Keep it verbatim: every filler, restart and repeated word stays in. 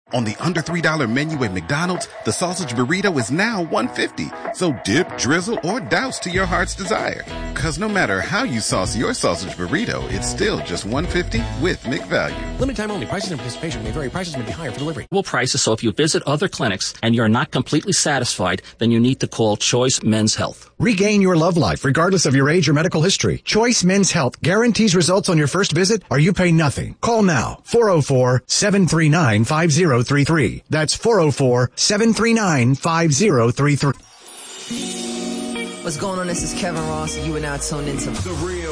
On the under three dollar menu at McDonald's, the sausage burrito is now one fifty. So dip, drizzle, or douse to your heart's desire. Cause no matter how you sauce your sausage burrito, it's still just one fifty with McValue. Limited time only. Prices and participation may vary. Prices may be higher for delivery. Prices. So if you visit other clinics and you're not completely satisfied, then you need to call Choice Men's Health. Regain your love life regardless of your age or medical history. Choice Men's Health guarantees results on your first visit or you pay nothing. Call now. four oh four, seven three nine, five oh three three. That's four oh four, seven three nine, five oh three three. What's going on? This is Kevin Ross, and you are now tuned into The Real